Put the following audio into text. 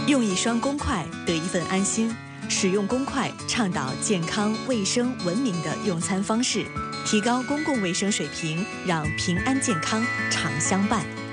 用一双公筷得一份安心，使用公筷倡导健康、卫生、文明的用餐方式，提高公共卫生水平，让平安健康常相伴。